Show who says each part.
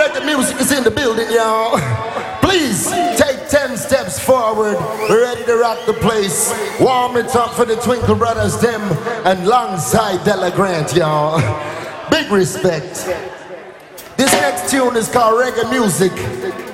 Speaker 1: reggae music is in the building, y'all. Please take 10 steps forward. We're ready to rock the place. Warm it up for the Twinkle Brothers, them, and alongside Della Grant, y'all. Big respect. This next tune is called Reggae Music.